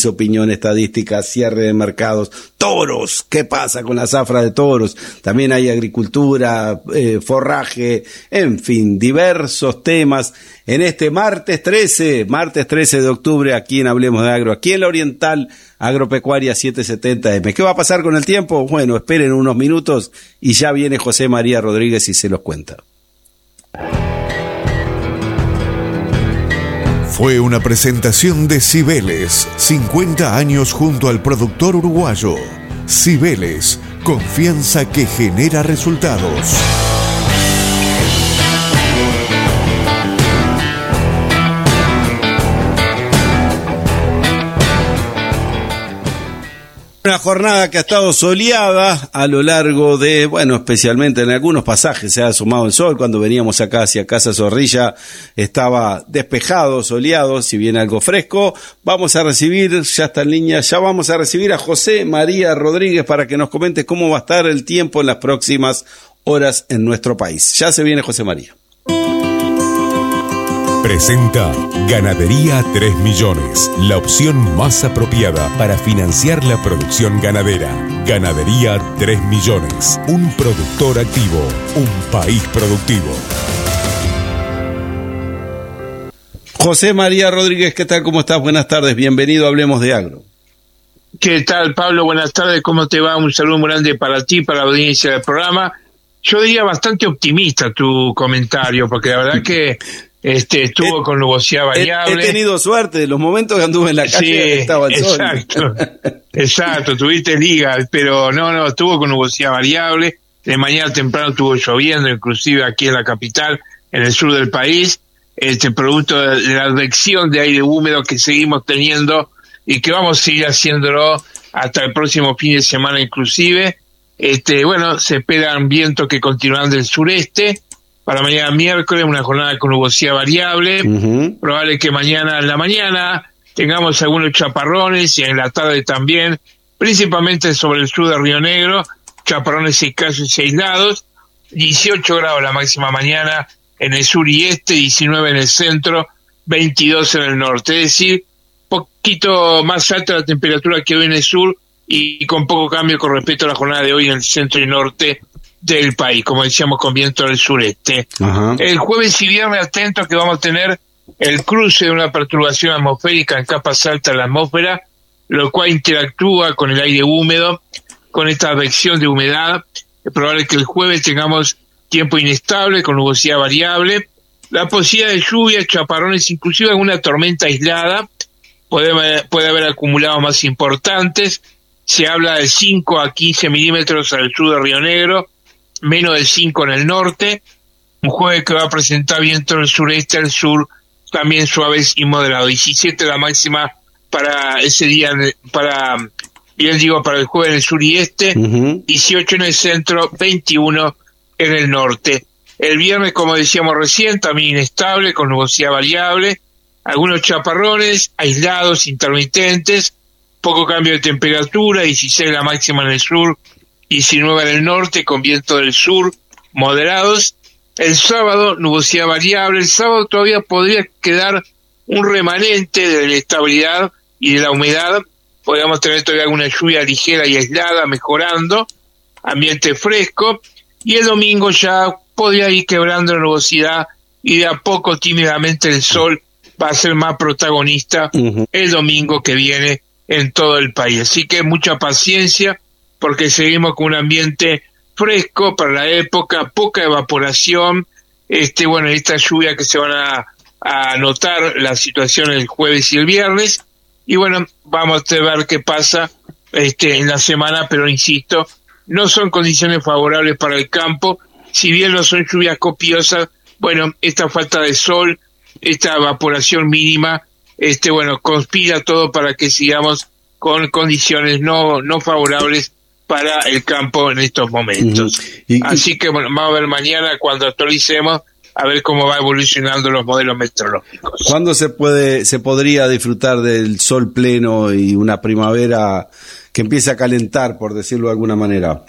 opinión, estadística, cierre de mercados, toros, ¿qué pasa con la zafra de toros? También hay agricultura, forraje, en fin, diversos temas en este martes 13 de octubre, aquí en Hablemos de Agro, aquí en la Oriental Agropecuaria 770M. ¿Qué va a pasar con el tiempo? Bueno, esperen unos minutos y ya viene José María Rodríguez y se los cuenta. Fue una presentación de Cibeles, 50 años junto al productor uruguayo. Cibeles, confianza que genera resultados. Una jornada que ha estado soleada a lo largo de, bueno, especialmente en algunos pasajes se ha sumado el sol. Cuando veníamos acá hacia Casa Zorrilla estaba despejado, soleado, si bien algo fresco. Vamos a recibir, ya está en línea, ya vamos a recibir a José María Rodríguez para que nos comente cómo va a estar el tiempo en las próximas horas en nuestro país. Ya se viene José María. Presenta Ganadería 3 Millones, la opción más apropiada para financiar la producción ganadera. Ganadería 3 Millones, un productor activo, un país productivo. José María Rodríguez, ¿qué tal? ¿Cómo estás? Buenas tardes, bienvenido a Hablemos de Agro. ¿Qué tal, Pablo? Buenas tardes, ¿cómo te va? Un saludo muy grande para ti, para la audiencia del programa. Yo diría bastante optimista tu comentario, porque la verdad que estuvo con nubosidad variable. He tenido suerte, los momentos que anduve en la calle estaba el sol. Exacto, tuviste liga, pero no, estuvo con nubosidad variable. De mañana temprano estuvo lloviendo, inclusive aquí en la capital, en el sur del país, producto de la advección de aire húmedo que seguimos teniendo y que vamos a seguir haciéndolo hasta el próximo fin de semana inclusive. Se esperan vientos que continúan del sureste. Para mañana miércoles, una jornada con nubosidad variable. Probable que mañana en la mañana tengamos algunos chaparrones y en la tarde también, principalmente sobre el sur de Río Negro, chaparrones escasos y aislados. 18 grados la máxima mañana en el sur y este, 19 en el centro, 22 en el norte. Es decir, poquito más alta la temperatura que hoy en el sur y con poco cambio con respecto a la jornada de hoy en el centro y norte del país, como decíamos, con viento del sureste. El jueves y viernes atentos que vamos a tener el cruce de una perturbación atmosférica en capas altas de la atmósfera, lo cual interactúa con el aire húmedo, con esta advección de humedad. Es probable que el jueves tengamos tiempo inestable, con nubosidad variable, la posibilidad de lluvia, chaparrones, inclusive alguna tormenta aislada, puede haber acumulados más importantes. Se habla de 5 a 15 milímetros al sur de Río Negro, menos de 5 en el norte. Un jueves que va a presentar viento del sureste al sur, también suaves y moderados. 17 la máxima para ese día, para el jueves en el sur y este, 18 en el centro, 21 en el norte. El viernes, como decíamos recién, también inestable, con nubosidad variable, algunos chaparrones aislados, intermitentes, poco cambio de temperatura, 16 la máxima en el sur, 19 en el norte, con viento del sur, moderados. El sábado, nubosidad variable. El sábado todavía podría quedar un remanente de la estabilidad y de la humedad. Podríamos tener todavía alguna lluvia ligera y aislada, mejorando. Ambiente fresco. Y el domingo ya podría ir quebrando la nubosidad y de a poco, tímidamente, el sol va a ser más protagonista el domingo que viene en todo el país. Así que mucha paciencia, porque seguimos con un ambiente fresco para la época, poca evaporación, esta lluvia que se van a notar la situación el jueves y el viernes, y bueno, vamos a ver qué pasa en la semana, pero insisto, no son condiciones favorables para el campo, si bien no son lluvias copiosas, bueno, esta falta de sol, esta evaporación mínima, conspira todo para que sigamos con condiciones no favorables para el campo en estos momentos. Así que bueno, vamos a ver mañana cuando actualicemos a ver cómo va evolucionando los modelos meteorológicos. ¿Cuándo se podría disfrutar del sol pleno y una primavera que empieza a calentar, por decirlo de alguna manera?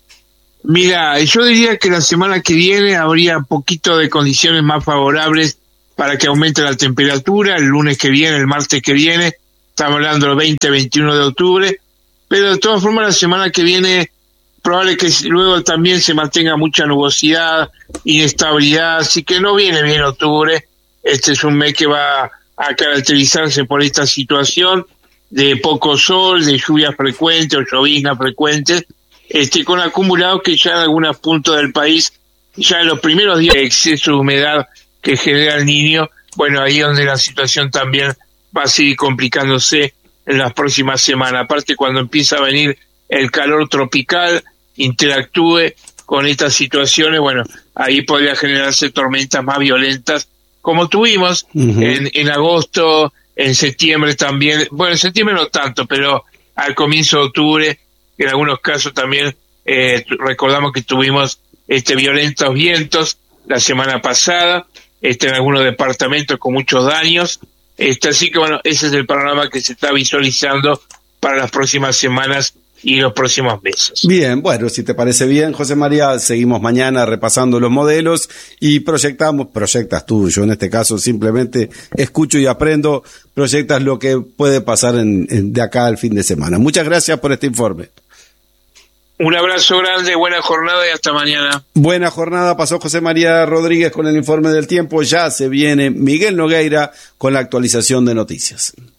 Mira, yo diría que la semana que viene habría poquito de condiciones más favorables para que aumente la temperatura. El lunes que viene, el martes que viene, estamos hablando del 20-21 de octubre, pero de todas formas la semana que viene probable que luego también se mantenga mucha nubosidad, inestabilidad, así que no viene bien octubre. Este es un mes que va a caracterizarse por esta situación de poco sol, de lluvias frecuentes o lloviznas frecuentes, con acumulados que ya en algunos puntos del país, ya en los primeros días de exceso de humedad que genera el Niño, bueno, ahí es donde la situación también va a seguir complicándose en las próximas semanas. Aparte, cuando empieza a venir el calor tropical, interactúe con estas situaciones, bueno, ahí podría generarse tormentas más violentas, como tuvimos en agosto, en septiembre también, bueno, en septiembre no tanto, pero al comienzo de octubre, en algunos casos también recordamos que tuvimos violentos vientos la semana pasada, en algunos departamentos con muchos daños, así que bueno, ese es el panorama que se está visualizando para las próximas semanas y los próximos meses. Bien, bueno, si te parece bien, José María, seguimos mañana repasando los modelos y proyectas tú, yo en este caso simplemente escucho y aprendo, proyectas lo que puede pasar de acá al fin de semana. Muchas gracias por este informe. Un abrazo grande, buena jornada y hasta mañana. Buena jornada, pasó José María Rodríguez con el informe del tiempo, ya se viene Miguel Nogueira con la actualización de noticias.